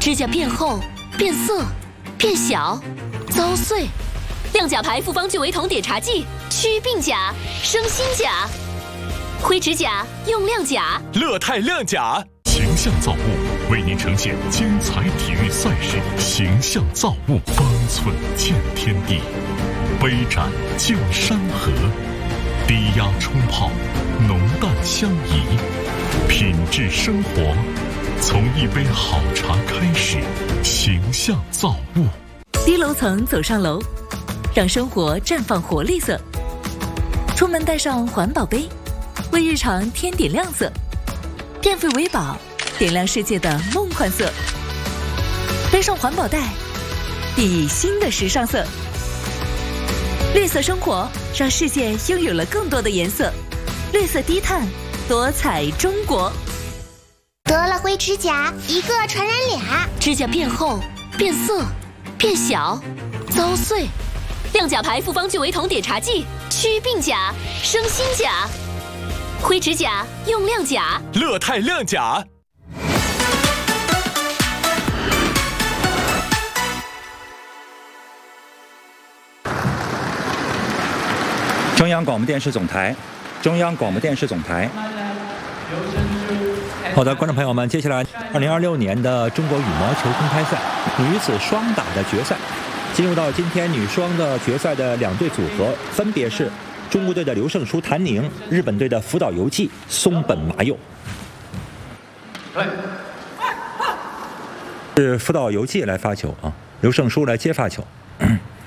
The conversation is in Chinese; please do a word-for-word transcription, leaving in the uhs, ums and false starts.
指甲变厚、变色、变小、遭碎。亮甲牌复方聚维酮碘茶剂，祛病甲，生新甲。灰指甲用亮甲， 乐泰亮甲。形象造物为您呈现精彩体育赛事，形象造物，方寸见天地，杯盏见山河，低压冲泡，浓淡相宜，品质生活，从一杯好茶开始。形象造物。 低楼层走上楼，让生活绽放活力色。出门带上环保杯，为日常添点亮色。电费维宝，点亮世界的梦幻色。背上环保袋，熠熠新的时尚色。绿色生活，让世界拥有了更多的颜色。绿色低碳，多彩中国。 得了灰指甲，一个传染俩。 指甲变厚、变色、变小、遭碎。亮甲牌复方聚维酮碘茶剂，祛病甲，生新甲。灰指甲用亮甲， 乐泰亮甲。 中央广播电视总台，中央广播电视总台。好的，观众朋友们，接下来二零二六年的中国羽毛球公开赛女子双打的决赛，进入到今天女双的决赛的两队组合，分别是中国队的刘胜书、谭宁，日本队的福岛由纪、松本麻佑。是福岛由纪来发球啊，刘胜书来接发球。